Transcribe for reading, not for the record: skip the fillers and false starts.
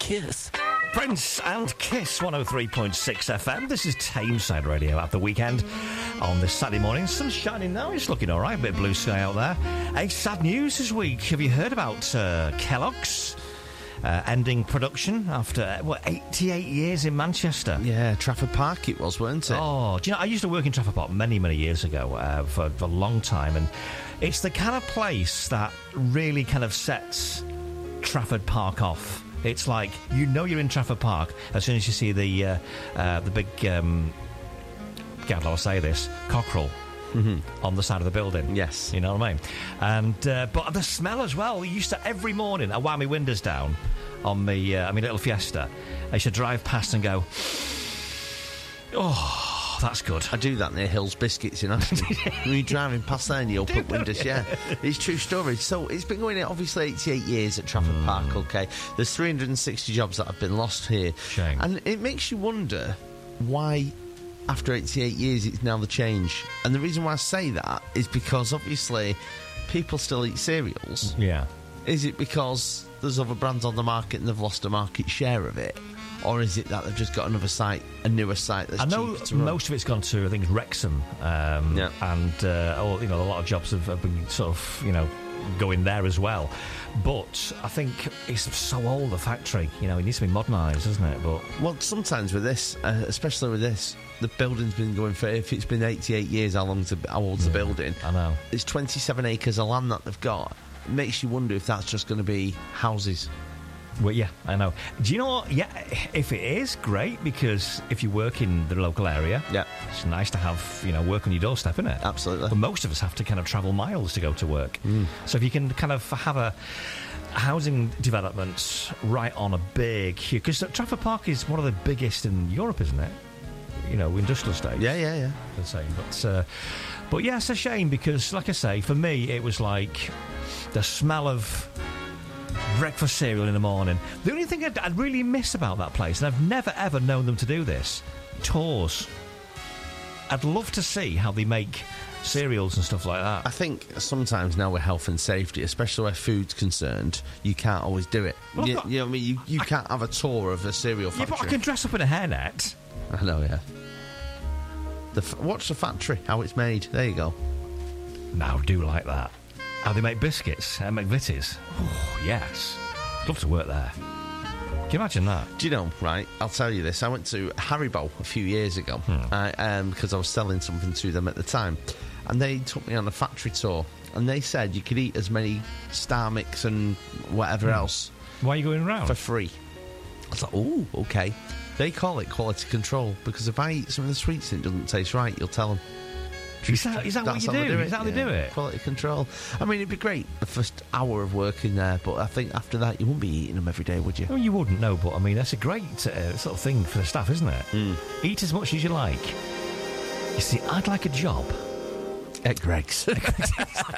Kiss. Prince and Kiss 103.6 FM. This is Tameside Radio at the weekend on this Saturday morning. Sun's shining now, it's looking all right. A bit of blue sky out there. Hey, sad news this week. Have you heard about Kellogg's ending production after, 88 years in Manchester? Yeah, Trafford Park it was, weren't it? Oh, do you know, I used to work in Trafford Park many, many years ago for a long time, and it's the kind of place that really kind of sets Trafford Park off. It's like, you know you're in Trafford Park as soon as you see the big, God, I'll say this, cockerel on the side of the building. Yes. You know what I mean? And but the smell as well. We used to, every morning, I wound my windows down on my little Fiesta. I used to drive past and go, oh, that's good. I do that near Hills Biscuits in Aston. When you're driving past there and you open windows, yeah. It's true story. So it's been going on, obviously, 88 years at Trafford Park, okay? There's 360 jobs that have been lost here. Shame. And it makes you wonder why, after 88 years, it's now the change. And the reason why I say that is because, obviously, people still eat cereals. Yeah. Is it because there's other brands on the market and they've lost a market share of it? Or is it that they've just got another site, a newer site that's cheaper to run? I know most of it's gone to, I think, Wrexham. And, a lot of jobs have been sort of, going there as well. But I think it's so old, the factory. It needs to be modernised, doesn't it? But well, sometimes with this, especially with this, the building's been going for, if it's been 88 years, how old's the building? I know. It's 27 acres of land that they've got. It makes you wonder if that's just going to be houses. Well, yeah, I know. Do you know what? Yeah, if it is, great, because if you work in the local area, it's nice to have, work on your doorstep, isn't it? Absolutely. But most of us have to kind of travel miles to go to work. So if you can kind of have a housing development right on a big, because Trafford Park is one of the biggest in Europe, isn't it? Industrial estate. Yeah. I'd say. But yeah, it's a shame because, like I say, for me, it was like the smell of breakfast cereal in the morning. The only thing I'd really miss about that place, and I've never ever known them to do this, tours. I'd love to see how they make cereals and stuff like that. I think sometimes now with health and safety, especially where food's concerned, you can't always do it. Well, you know what I mean? You can't have a tour of a cereal factory. Yeah, but I can dress up in a hairnet. I know, yeah. Watch the factory, how it's made. There you go. Now, I do like that. How they make biscuits at McVitie's. Oh, yes. I'd love to work there. Can you imagine that? Do you know, right, I'll tell you this. I went to Haribo a few years ago because I was selling something to them at the time. And they took me on a factory tour. And they said you could eat as many Star Mix and whatever else. Why are you going around? For free. I was like, oh, okay. They call it quality control because if I eat some of the sweets and it doesn't taste right, you'll tell them. Is that what you do? Is that how they do it? Quality control. I mean, it'd be great the first hour of working there, but I think after that you wouldn't be eating them every day, would you? Well, you wouldn't, no, but I mean, that's a great sort of thing for the staff, isn't it? Eat as much as you like. You see, I'd like a job at Greg's.